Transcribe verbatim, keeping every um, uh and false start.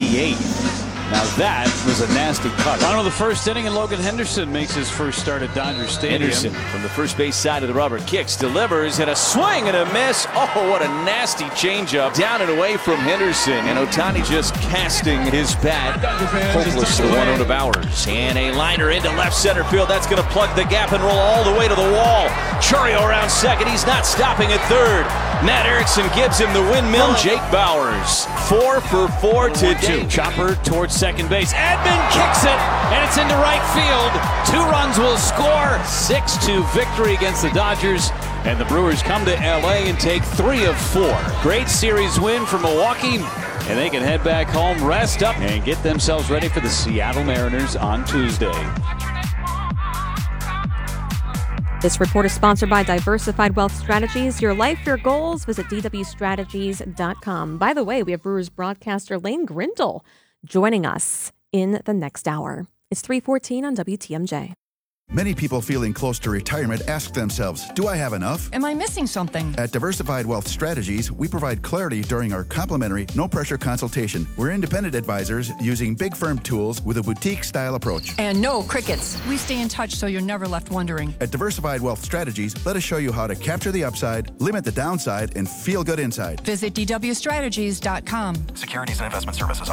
eighty-eight. Now that was a nasty cut. Final of the first inning, and Logan Henderson makes his first start at Dodger Stadium. Henderson from the first base side of the rubber kicks, delivers, and a swing and a miss. Oh, what a nasty changeup. Down and away from Henderson. And Ohtani just casting his bat. Hopeless to one oh to Bowers. And a liner into left center field. That's going to plug the gap and roll all the way to the wall. Chourio around second. He's not stopping at third. Matt Erickson gives him the windmill. Jake Bowers, four for four today. Chopper towards second base. Edman kicks it, and it's into right field. Two runs will score. six two victory against the Dodgers. And the Brewers come to L A and take three of four. Great series win for Milwaukee. And they can head back home, rest up, and get themselves ready for the Seattle Mariners on Tuesday. This report is sponsored by Diversified Wealth Strategies. Your life, your goals. Visit d w strategies dot com. By the way, we have Brewers broadcaster Lane Grindle joining us in the next hour. It's three fourteen on W T M J. Many people feeling close to retirement ask themselves, do I have enough? Am I missing something? At Diversified Wealth Strategies, we provide clarity during our complimentary, no-pressure consultation. We're independent advisors using big firm tools with a boutique-style approach. And no crickets. We stay in touch so you're never left wondering. At Diversified Wealth Strategies, let us show you how to capture the upside, limit the downside, and feel good inside. Visit d w strategies dot com. Securities and investment services